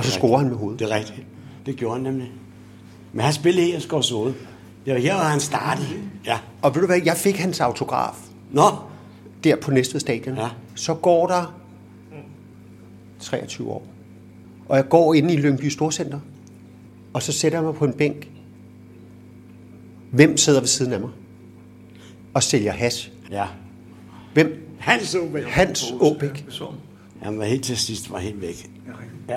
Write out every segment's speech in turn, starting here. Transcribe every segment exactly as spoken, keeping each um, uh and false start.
Og så scorer han med hovedet. Det er rigtigt. Det gjorde han nemlig. Men han spillede her i Skovshoved. Det var her, hvor han startede. Ja. Og ved du hvad, jeg fik hans autograf. Nå. Der på Næstved Stadion. Ja. Så går der treogtyve år. Og jeg går ind i Lyngby Storcenter. Og så sætter jeg mig på en bænk. Hvem sidder ved siden af mig? Og sælger hash. Ja. Hvem? Hans Åbæk. Hans Åbæk. Han var helt til sidst var helt væk. Ja.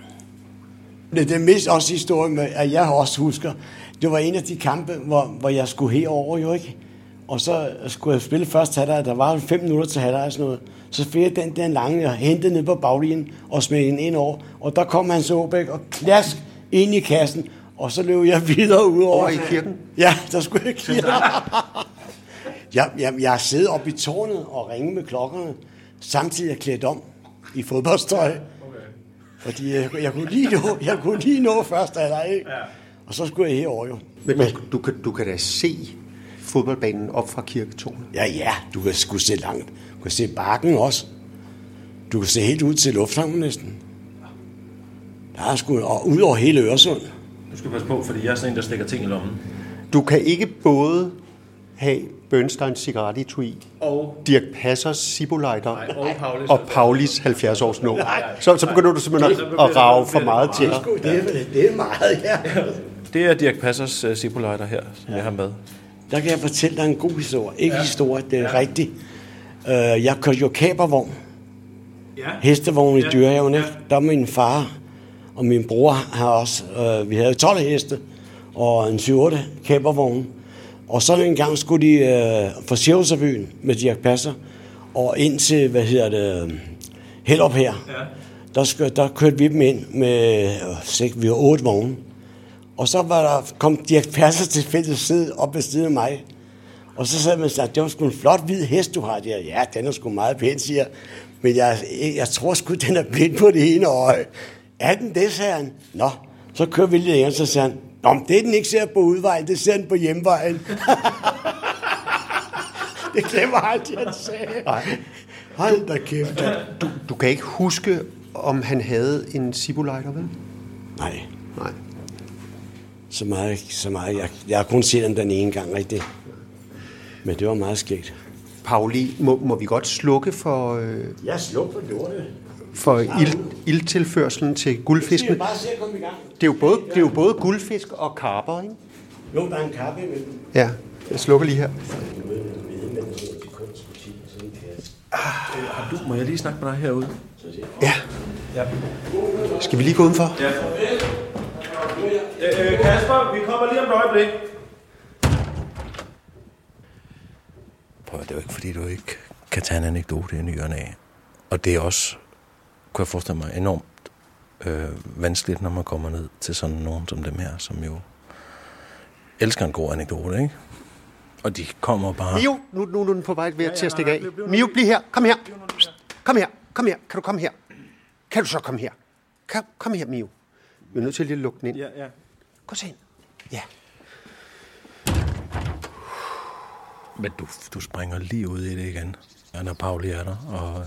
Det er mest også historie med, at jeg også husker, det var en af de kampe, hvor, hvor jeg skulle herover jo ikke. Og så skulle jeg spille først halvleg, der var fem minutter til halvleg og sådan noget. Så fik jeg den der lange, jeg hentede ned på baglinjen og smed den ind over. Og der kom Hans Åbæk og klask ind i kassen, og så løb jeg videre ud over. Over i kirken? Ja, der skulle jeg kirken. jeg, jeg, jeg har siddet oppe i tårnet og ringet med klokkerne, samtidig er klædt om i fodboldstøj. Okay. Fordi jeg, jeg, kunne lige nå, jeg kunne lige nå første halvleg, ikke? Ja. Og så skulle jeg herover jo. Men, Men du, kan, du kan da se fodboldbanen op fra kirketårnet. Ja, ja, du kan sgu se langt. Du kan se bakken også. Du kan se helt ud til lufthavnen næsten. Der er sgu, og ud over hele Øresund. Du skal passe på, fordi jeg er sådan en, der stikker ting i lommen. Du kan ikke både have Bernsteins cigarettetui og Dirch Passers Ciboliter og, og Paulis halvfjerds års nå. Så, så begynder du simpelthen at, at rage for meget til dig. Det er, det er meget, ja. Det er Dirch Passers uh, Ciboliter her, som ja. jeg har med. Der kan jeg fortælle dig en god historie. Ikke ja. historie, det er ja. rigtigt. Uh, jeg kørte jo kapervogn. Ja. Hestevogn i ja. Dyrehaven. Ja. Der var min far og min bror har også. Uh, vi havde tolv heste og en syv otte kapervogn. Og så en gang skulle de uh, fra Sjævnsabyen med Dirch Passer og ind til, hvad hedder det, Hellerup her. Ja. Der, skal, der kørte vi dem ind med, uh, vi var otte vogne. Og så var der, kom Dirch Passer til fælles sidde op ved siden af mig. Og så sagde man, at det var sgu en flot hvid hest, du har. Der. Ja, den er sgu meget pæn, siger. Men jeg, jeg tror sgu, den er blind på det ene øje. Er den det, sagde han. Nå, så kører vi lidt længere, så sagde han, nå, men det er den ikke ser på udvejen, det ser den på hjemvejen. Det glemmer aldrig, han sagde. Nej. Hold da kæft. Du, du kan ikke huske, om han havde en Ciboliter, vel? Nej. Nej. Så meget, så meget. Jeg, jeg har kun set den den ene gang, rigtig. Men det var meget skægt. Pauli, må, må vi godt slukke for... Øh, jeg slukker for lortet. For ild, ildtilførselen til guldfiskene. Bare se at komme i gang. Det er jo både, det er jo både guldfisk og karper, ikke? Jo, der er en karpe imellem. Ja, jeg slukker lige her. Ah, du, må jeg lige snakke med dig herude? Ja. ja. Skal vi lige gå udenfor? Ja. Øh, Kasper, vi kommer lige om et øjeblik. Prøv, det er jo ikke, fordi du ikke kan tage en anekdote i nyerne af. Og det er også, kunne jeg forestille mig, enormt øh, vanskeligt, når man kommer ned til sådan nogen som dem her, som jo elsker en god anekdote, ikke? Og de kommer bare... Mio, nu, nu er den på vej ved ja, til at stikke af. Mio, bliv her. Kom her. Kom her. Kom her. Kan du komme her? Kan du så komme her? Kom, kom her, Mio. Vi er nødt til lige at lukke den ind. Ja, ja. Gå så ind. Ja. Men du, du springer lige ud i det igen, når Pauli er der. Og...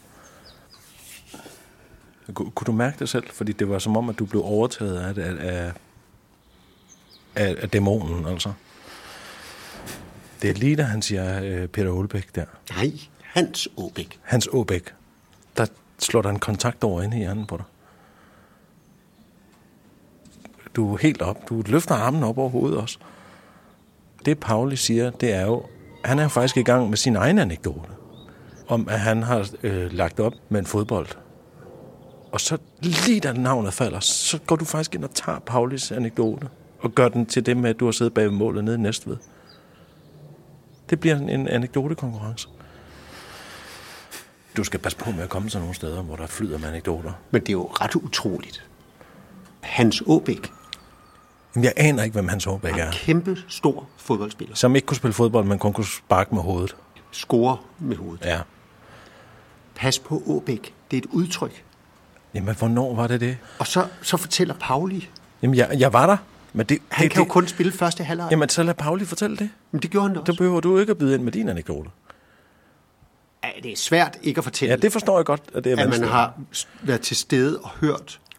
Kunne du mærke det selv? Fordi det var som om, at du blev overtaget af, af, af, af dæmonen, altså. Det er lige da han siger øh, Peter Aalbæk der. Nej, Hans Åbæk. Hans Åbæk. Der slår der en kontakt over inde i hjernen på dig. Du er helt op. Du løfter armen op over hovedet også. Det Pauli siger, det er jo, han er faktisk i gang med sin egen anekdote. Om at han har øh, lagt op med en fodbold. Og så lige da navnet falder, så går du faktisk ind og tager Paulis anekdote. Og gør den til det med, at du har siddet bag målet nede i Næstved. Det bliver en anekdotekonkurrence. Du skal passe på med at komme til nogle steder, hvor der flyder med anekdoter. Men det er jo ret utroligt. Hans Åbæk. Jamen, jeg aner ikke, hvem Hans Åbæk er. En kæmpe stor fodboldspiller. Som ikke kunne spille fodbold, men kun kunne sparke med hovedet. Score med hovedet. Ja. Pas på Åbæk. Det er et udtryk. Jamen, hvornår var det det? Og så, så fortæller Pauli. Jamen, jeg, jeg var der. Men det, han det, kan det, jo kun spille første halvleg. Jamen, så lad Pauli fortælle det. Men det gjorde han da også. Så behøver du ikke at byde ind med din anekdote. Ja, det er svært ikke at fortælle. Ja, det forstår jeg godt, at det er at man har været til stede og hørt